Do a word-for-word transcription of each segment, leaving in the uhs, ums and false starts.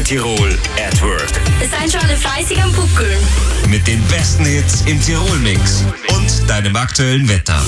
Tirol at Work. Seid schon alle fleißig am Buckeln. Mit den besten Hits im Tirol-Mix und deinem aktuellen Wetter.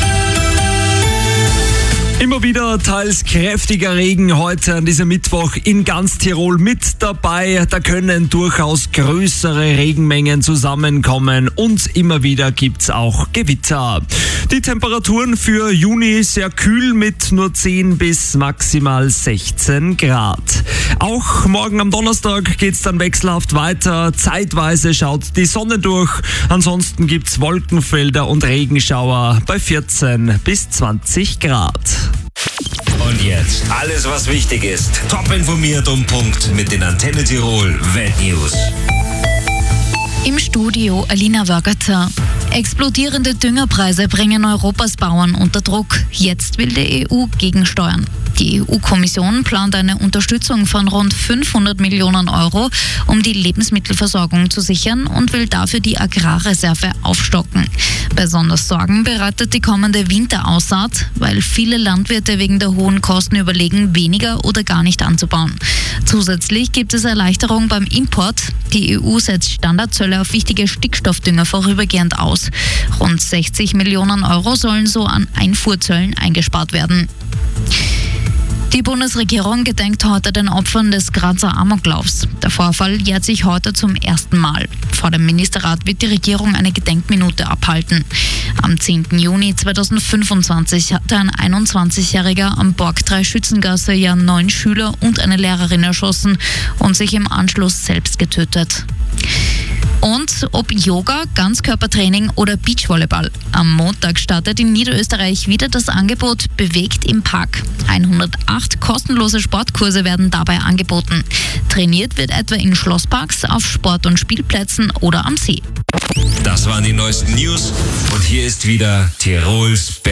Immer wieder teils kräftiger Regen heute an diesem Mittwoch in ganz Tirol mit dabei. Da können durchaus größere Regenmengen zusammenkommen und immer wieder gibt's auch Gewitter. Die Temperaturen für Juni sehr kühl mit nur zehn bis maximal sechzehn Grad. Auch morgen am Donnerstag geht's dann wechselhaft weiter. Zeitweise schaut die Sonne durch. Ansonsten gibt's Wolkenfelder und Regenschauer bei vierzehn bis zwanzig Grad. Und jetzt alles, was wichtig ist. Top informiert um Punkt mit den Antenne Tirol Weltnews. Im Studio Alina Wörgerter. Explodierende Düngerpreise bringen Europas Bauern unter Druck. Jetzt will die E U gegensteuern. Die E U-Kommission plant eine Unterstützung von rund fünfhundert Millionen Euro, um die Lebensmittelversorgung zu sichern und will dafür die Agrarreserve aufstocken. Besonders Sorgen bereitet die kommende Winteraussaat, weil viele Landwirte wegen der hohen Kosten überlegen, weniger oder gar nicht anzubauen. Zusätzlich gibt es Erleichterung beim Import. Die E U setzt Standardzölle auf wichtige Stickstoffdünger vorübergehend aus. Rund sechzig Millionen Euro sollen so an Einfuhrzöllen eingespart werden. Die Bundesregierung gedenkt heute den Opfern des Grazer Amoklaufs. Der Vorfall jährt sich heute zum ersten Mal. Vor dem Ministerrat wird die Regierung eine Gedenkminute abhalten. Am zehnten Juni zweitausendfünfundzwanzig hatte ein einundzwanzigjähriger am Borg drei Schützengasse ja neun Schüler und eine Lehrerin erschossen und sich im Anschluss selbst getötet. Und ob Yoga, Ganzkörpertraining oder Beachvolleyball. Am Montag startet in Niederösterreich wieder das Angebot Bewegt im Park. hundertacht kostenlose Sportkurse werden dabei angeboten. Trainiert wird etwa in Schlossparks, auf Sport- und Spielplätzen oder am See. Das waren die neuesten News und hier ist wieder Tirols